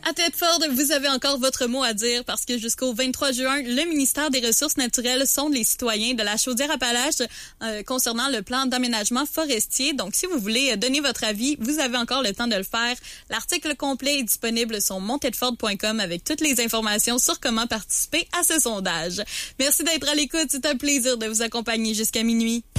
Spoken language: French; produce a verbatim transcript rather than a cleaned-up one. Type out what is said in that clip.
À Thetford, vous avez encore votre mot à dire parce que jusqu'au vingt-trois juin, le ministère des Ressources naturelles sonde les citoyens de la Chaudière-Appalaches euh, concernant le plan d'aménagement forestier. Donc, si vous voulez donner votre avis, vous avez encore le temps de le faire. L'article complet est disponible sur mon thetford point com avec toutes les informations sur comment participer à ce sondage. Merci d'être à l'écoute. C'est un plaisir de vous accompagner jusqu'à minuit.